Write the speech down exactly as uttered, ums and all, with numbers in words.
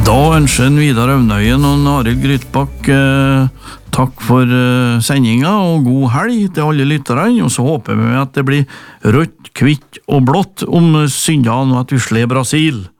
Da ønsker en Vidar Øvnøyen og Arild Grytbakk eh, takk for eh, sendinga og god helg til alle lytterne, og så håper vi at det blir rødt, kvitt og blått om søndagen og at vi slår Brasil.